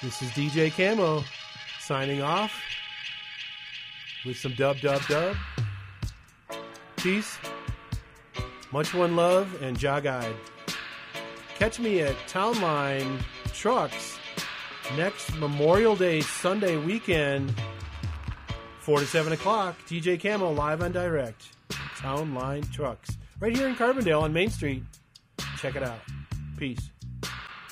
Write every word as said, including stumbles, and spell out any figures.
This is D J Camo signing off with some dub, dub, dub. Peace. Much one love and Jah Guide. Catch me at Town Line Trucks next Memorial Day Sunday weekend, four to seven o'clock. D J Camo live on direct. Town Line Trucks. Right here in Carbondale on Main Street. Check it out. Peace.